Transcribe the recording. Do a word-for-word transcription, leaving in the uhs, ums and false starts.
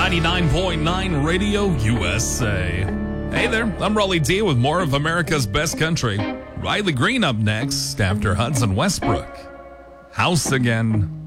ninety-nine point nine Radio U S A. Hey there, I'm Raleigh D with more of America's Best Country. Riley Green up next after Hudson Westbrook. House Again.